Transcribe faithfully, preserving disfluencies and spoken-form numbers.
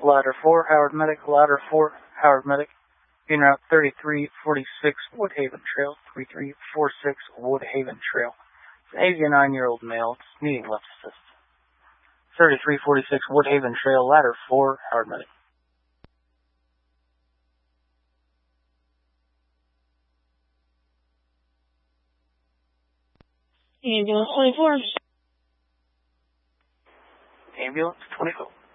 Ladder four, Howard Medic, Ladder four, Howard Medic. In route thirty-three forty-six, Woodhaven Trail, thirty-three forty-six, Woodhaven Trail. It's an eighty-nine-year-old male. It's needing left assist. thirty-three forty-six, Woodhaven Trail, Ladder four, Howard Medic. Ambulance twenty-four. Ambulance twenty-four.